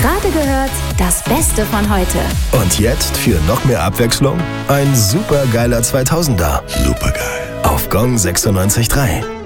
Gerade gehört, das Beste von heute. Und jetzt für noch mehr Abwechslung ein supergeiler 2000er. Supergeil. Auf Gong 96.3.